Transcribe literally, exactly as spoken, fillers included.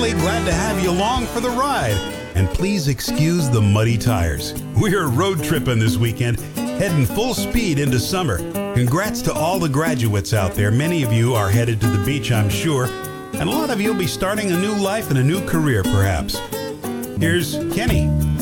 Riley, glad to have you along for the ride. And please excuse the muddy tires. We're road tripping this weekend, heading full speed into summer. Congrats to all the graduates out there. Many of you are headed to the beach, I'm sure. And a lot of you will be starting a new life and a new career, perhaps. Here's Kenny.